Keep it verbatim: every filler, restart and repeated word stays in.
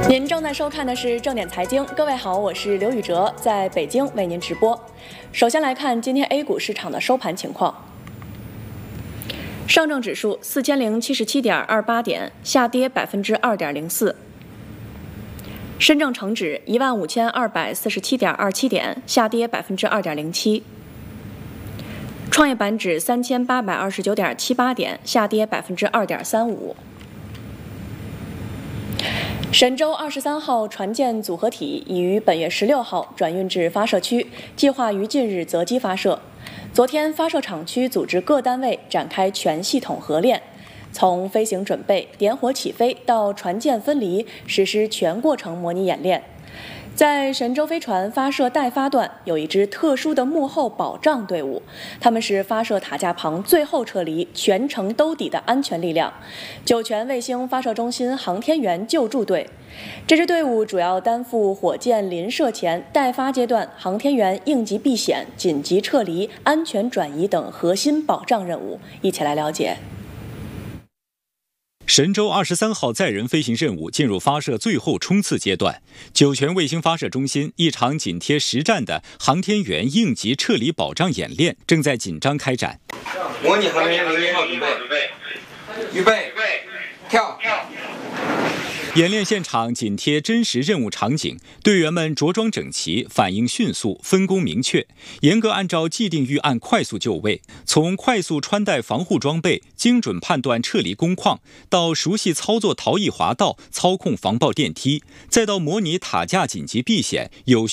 您正在收看的是正点财经，各位好，我是刘宇哲，在北京为您直播。首先来看今天 A 股市场的收盘情况。上证指数四千零七十七点二八点，下跌百分之二点零四。深证成指一万五千二百四十七点二七点，下跌百分之二点零七。创业板指三千八百二十九点七八点，下跌百分之二点三五。神舟二十三号船舰组合体已于本月十六号转运至发射区，计划于近日择机发射。昨天，发射场区组织各单位展开全系统合练，从飞行准备、点火起飞到船舰分离，实施全过程模拟演练。在神舟飞船发射待发段，有一支特殊的幕后保障队伍，他们是发射塔架旁最后撤离、全程兜底的安全力量——酒泉卫星发射中心航天员救助队。这支队伍主要担负火箭临射前待发阶段航天员应急避险、紧急撤离、安全转移等核心保障任务。一起来了解。 神舟二十三号载人飞行任务进入发射最后冲刺阶段，酒泉卫星发射中心一场紧贴实战的航天员应急撤离保障演练正在紧张开展。 模拟航天员一号准备，预备，跳。 演练现场紧贴真实任务场景，队员们着装整齐，反应迅速，分工明确，严格按照既定预案快速就位。从快速穿戴防护装备、精准判断撤离工况，到熟悉操作逃逸滑道、操控防爆电梯，再到模拟塔架紧急避险、有